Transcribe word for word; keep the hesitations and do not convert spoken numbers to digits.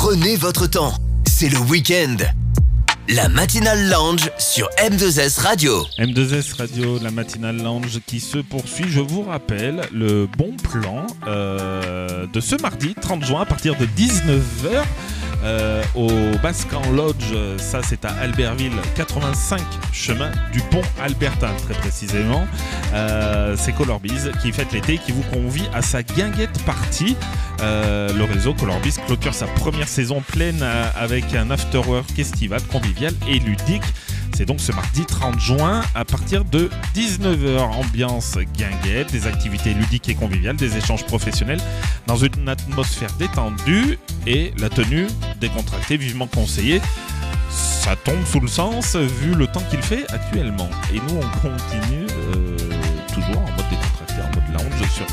Prenez votre temps, c'est le week-end. La matinale lounge sur M deux S Radio. M deux S Radio, la matinale lounge qui se poursuit. Je vous rappelle le bon plan euh, de ce mardi trente juin à partir de dix-neuf heures euh, au Bascan Lodge. Ça, c'est à Albertville, quatre-vingt-cinq chemin du Pont Albertin, très précisément. Euh, c'est Colorbiz qui fête l'été et qui vous convie à sa guinguette party. Euh, le réseau Colorbiz clôture sa première saison pleine euh, avec un afterwork estival, convivial et ludique. C'est donc ce mardi trente juin à partir de dix-neuf heures. Ambiance guinguette, des activités ludiques et conviviales, des échanges professionnels dans une atmosphère détendue et la tenue décontractée, vivement conseillée. Ça tombe sous le sens vu le temps qu'il fait actuellement. Et nous on continue euh, toujours en mode décontracté, en mode lounge sur